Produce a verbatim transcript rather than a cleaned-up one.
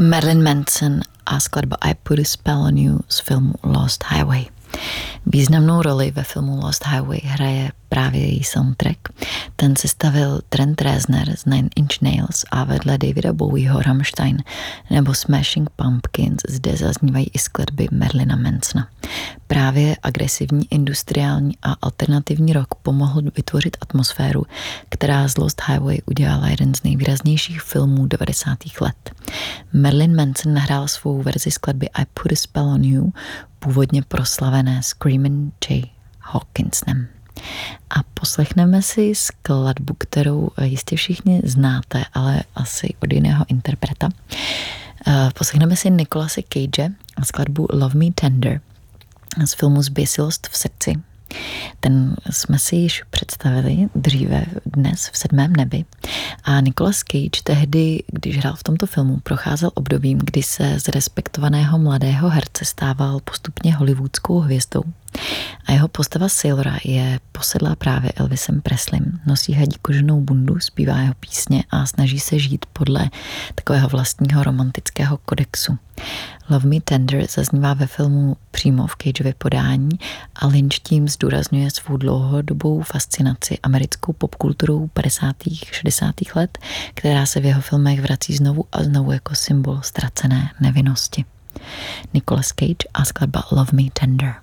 Marilyn Manson a skladba I Put a Spell on You z filmu Lost Highway. Významnou roli ve filmu Lost Highway hraje právě její soundtrack. Ten sestavil Trent Reznor z Nine Inch Nails a vedle Davida Bowieho Rammstein nebo Smashing Pumpkins zde zaznívají i skladby Marilyna Mansona. Právě agresivní industriální a alternativní rock pomohl vytvořit atmosféru, která z Lost Highway udělala jeden z nejvýraznějších filmů devadesátých let. Marilyn Manson nahrál svou verzi skladby I Put a Spell on You, původně proslavené Screamin' Jay Hawkinsonem. A poslechneme si skladbu, kterou jistě všichni znáte, ale asi od jiného interpreta. Poslechneme si Nicolase Cage a skladbu Love Me Tender z filmu Zběsilost v srdci. Ten jsme si již představili dříve dnes v Sedmém nebi a Nicolas Cage tehdy, když hrál v tomto filmu, procházel obdobím, kdy se z respektovaného mladého herce stával postupně hollywoodskou hvězdou. A jeho postava Sailora je posedlá právě Elvisem Presleym. Nosí hadí koženou bundu, zpívá jeho písně a snaží se žít podle takového vlastního romantického kodexu. Love Me Tender zaznívá ve filmu přímo v Cageově podání a Lynch tím zdůrazňuje svou dlouhodobou fascinaci americkou popkulturou padesátých šedesátých let, která se v jeho filmech vrací znovu a znovu jako symbol ztracené nevinnosti. Nicolas Cage a skladba Love Me Tender.